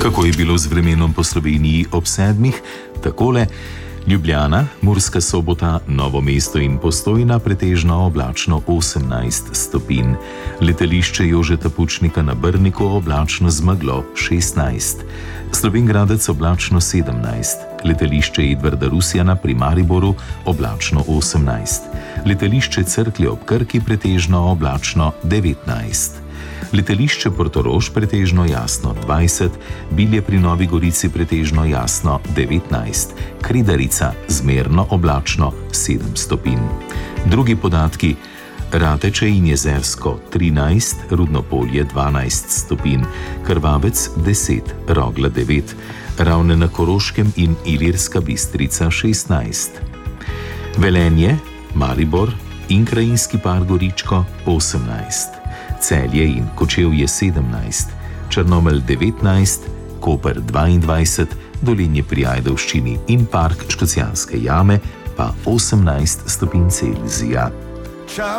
Kako je bilo z vremenom po Sloveniji ob 7? Takole: Ljubljana, Murska Sobota, Novo mesto in Postojna pretežno oblačno 18 stopinj. Letališče Jožeta Pučnika na Brniku oblačno z meglo 16. Slovenj Gradec oblačno 17. Letališče Edvarda Rusjana pri Mariboru oblačno 18. Letališče Cerklje ob Krki pretežno oblačno 19. Letališče Portorož pretežno jasno 20, Bilje pri Novi Gorici pretežno jasno 19, Kredarica zmerno oblačno 7 stopinj. Drugi podatki: Rateče in Jezersko 13, Rudnopolje 12 stopinj, Krvavec 10, Rogla 9, Ravne na Koroškem in Ilirska Bistrica 16. Velenje, Maribor in krajinski par Goričko 18. Celje in Kočevje 17, Črnomelj 19, Koper 22, Dolenje pri Ajdovščini in park Škocjanske jame pa 18 stopinj Celzija.